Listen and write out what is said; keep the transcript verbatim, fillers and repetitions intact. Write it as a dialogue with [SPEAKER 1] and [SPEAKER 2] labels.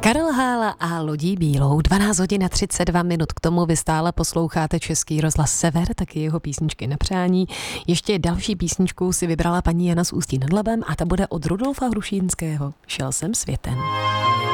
[SPEAKER 1] Karel Hála a Lodí bílou, dvanáct hodin a třicet dva minut, k tomu vy stále posloucháte Český rozhlas Sever, taky jeho písničky na přání. Ještě další písničku si vybrala paní Jana z Ústí nad Labem a ta bude od Rudolfa Hrušínského. Šel jsem světem.